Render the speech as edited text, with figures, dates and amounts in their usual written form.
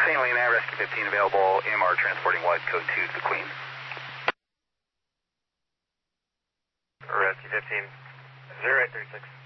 St. Helena, Rescue 15 available, AMR transporting wide code 2 to the Queen. Rescue 15, 0836.